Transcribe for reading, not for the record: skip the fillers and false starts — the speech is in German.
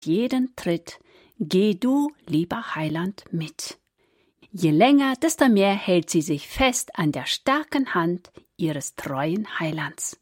jeden Tritt, geh du, lieber Heiland, mit. Je länger, desto mehr hält sie sich fest an der starken Hand ihres treuen Heilands.